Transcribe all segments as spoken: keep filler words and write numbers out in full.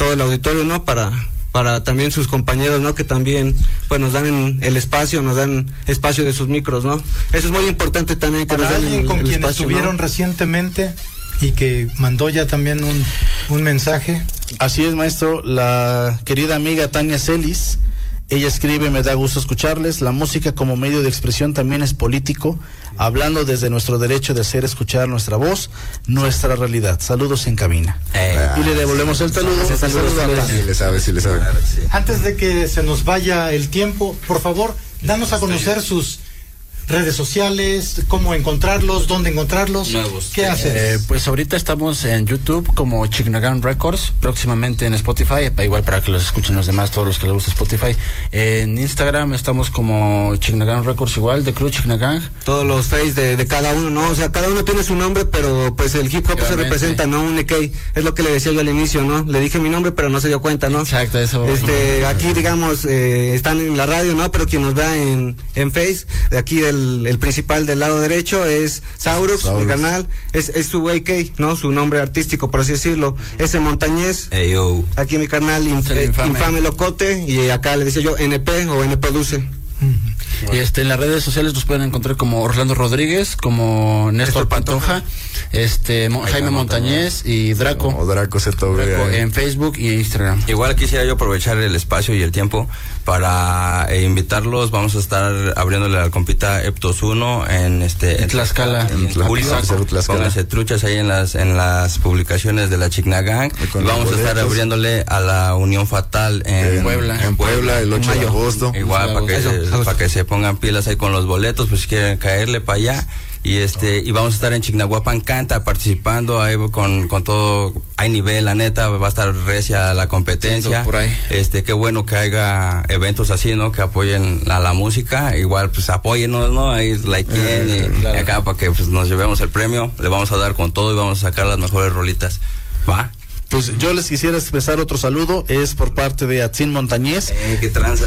todo el auditorio, ¿no? Para para también sus compañeros, ¿no? Que también, pues, nos dan el espacio, nos dan espacio de sus micros, ¿no? Eso es muy importante también. Que para nos alguien den el, con el quien espacio, estuvieron, ¿no?, recientemente y que mandó ya también un, un mensaje. Así es, maestro, la querida amiga Tania Celis. Ella escribe: me da gusto escucharles, la música como medio de expresión también es político, hablando desde nuestro derecho de hacer escuchar nuestra voz, nuestra realidad. Saludos en cabina. Eh, y le devolvemos el saludo. Sí, saludos, saludos. Sí, le sabe, sí le sabe. Antes de que se nos vaya el tiempo, por favor, danos a conocer sus redes sociales, cómo encontrarlos, dónde encontrarlos, nuevos. ¿qué haces? Eh, pues ahorita estamos en YouTube como Chignagang Records, próximamente en Spotify, igual para que los escuchen los demás, todos los que les gusta Spotify. En Instagram estamos como Chignagang Records igual, de Crew Chignagang. Todos los face de, de cada uno, ¿no? O sea, cada uno tiene su nombre, pero pues el hip hop se representa, ¿no? Un E K, es lo que le decía yo al inicio, ¿no? Le dije mi nombre, pero no se dio cuenta, ¿no? Exacto, eso. Este, aquí, digamos, eh, están en la radio, ¿no? Pero quien nos vea en, en Face, de aquí del el principal del lado derecho es Saurux, mi canal, es, es su E K, ¿no? Su nombre artístico, por así decirlo. Ese Montañez, hey, yo. Aquí mi canal Inf eh, infame. infame Locote, y acá le decía yo N P o N Produce. Y este en las redes sociales nos pueden encontrar como Orlando Rodríguez, como Néstor Pantoja, este Mo, Jaime Montañez y Draco. O Draco Z V. Draco en Facebook y Instagram. Igual quisiera yo aprovechar el espacio y el tiempo para eh, invitarlos. Vamos a estar abriéndole al compita Eptos uno en este en Tlaxcala, en, en julio. Pónganse truchas ahí en las en las publicaciones de la Chignagang. Y vamos a estar abriéndole a la Unión Fatal en, en Puebla. En Puebla el ocho de agosto. Igual para que se, para que se pongan pilas ahí con los boletos, pues si quieren caerle para allá. Y este y vamos a estar en Chignahuapan Canta participando ahí con con todo, hay nivel, la neta, va a estar recia la competencia. Por ahí. Este qué bueno que haya eventos así, ¿no? Que apoyen a la música, igual pues apóyennos, ¿no? Ahí like eh, y claro. Acá para que pues nos llevemos el premio, le vamos a dar con todo y vamos a sacar las mejores rolitas. ¿Va? Pues yo les quisiera expresar otro saludo, es por parte de Atzin Montañez. Eh, qué tranza.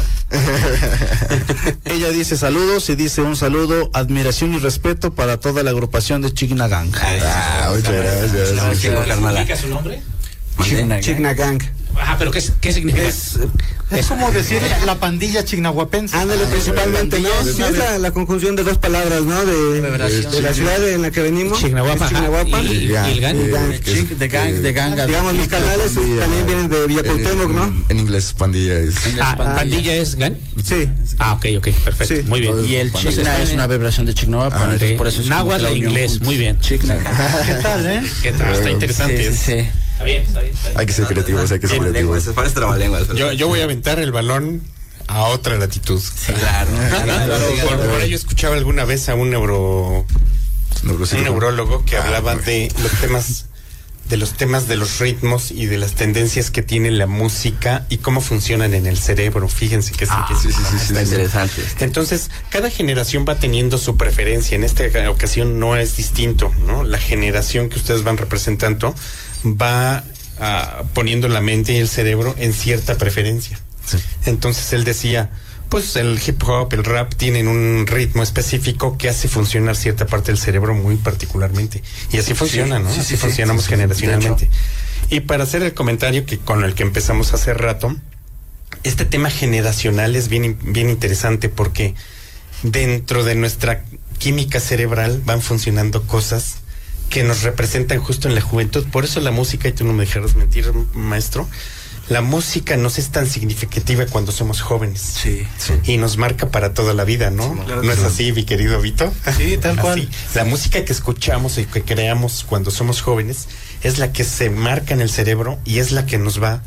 Ella dice saludos y dice un saludo, admiración y respeto para toda la agrupación de Chignagang. Ah, muchas gracias. ¿Qué significa su nombre? Chignagang. Ajá, pero ¿qué, qué significa? Es, es como decir la pandilla chignahuapense. Ándale, ah, principalmente, ¿no? Sí, es la, la conjunción de dos palabras, ¿no? De, de, de la ciudad en la que venimos. Chignahuapan. Chignahuapan. Y, y, y el gang. Chig, de gang, de gang. Digamos, mis canales también vienen de Villacuauhtémoc, ¿no? En inglés, pandilla es. Ah, ¿pandilla es gang? Sí. Ah, ok, ok, perfecto. Sí. Muy bien. Y el Chigna es una aberración de Chignahuapan, ah, okay. Por eso es náhuatl e inglés, muy bien. Chigna. ¿Qué tal, eh? ¿Qué tal? Está interesante. Sí, sí. Está bien, está bien, está bien. Hay que ser creativos, hay que ser creativos. Yo, yo voy a aventar el balón a otra latitud. Sí, claro. Por, por ahí yo escuchaba alguna vez a un neuro un neurólogo que hablaba de los temas de los temas de los ritmos y de las tendencias que tiene la música y cómo funcionan en el cerebro. Fíjense que, ah, que sí, sí, sí, está sí, interesante. Entonces, cada generación va teniendo su preferencia. En esta ocasión no es distinto, ¿no? La generación que ustedes van representando va uh, poniendo la mente y el cerebro en cierta preferencia. Sí. Entonces él decía, pues el hip hop, el rap tienen un ritmo específico que hace funcionar cierta parte del cerebro muy particularmente. Y así funciona, sí, ¿no? Sí, así sí, funcionamos sí, generacionalmente. Y para hacer el comentario que con el que empezamos hace rato, este tema generacional es bien, bien interesante porque dentro de nuestra química cerebral van funcionando cosas que nos representan justo en la juventud. Por eso la música, y tú no me dejarás mentir, maestro, la música nos es tan significativa cuando somos jóvenes. Sí, sí. Y nos marca para toda la vida, ¿no? Sí, claro, ¿no es así, mi querido Vito? Sí, tal cual. La música que escuchamos y que creamos cuando somos jóvenes es la que se marca en el cerebro y es la que nos va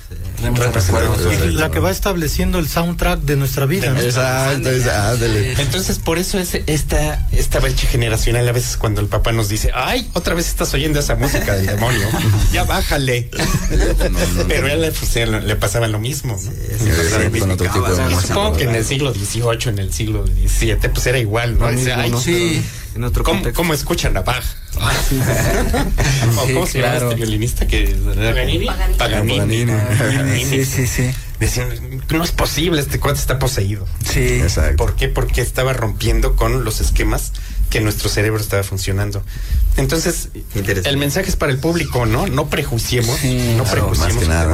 y la que va estableciendo el soundtrack de nuestra vida, ¿no? Exacto, exacto. Entonces por eso es esta esta brecha generacional. A veces cuando el papá nos dice, ay, otra vez estás oyendo esa música del demonio, ya bájale. No, no, no, pero a él le, le, le pasaba lo mismo, ¿no? Sí, sí, sí, con otro tipo de música. Supongo que en el siglo dieciocho, en el siglo diecisiete, pues era igual, ¿no? Dice, ay, sí, en otro ¿cómo, ¿cómo escuchan a Bach? Ah, sí. ¿O ¿Cómo sí, se llama claro. este violinista que Paganini? Paganini. Paganini. Paganini. Sí, sí, sí. Decían, no es posible, este cuate está poseído. Sí. Exacto. ¿Por qué? Porque estaba rompiendo con los esquemas que nuestro cerebro estaba funcionando. Entonces, el mensaje es para el público, ¿no? No prejuiciemos, sí, no claro, prejuiciemos. Más que nada,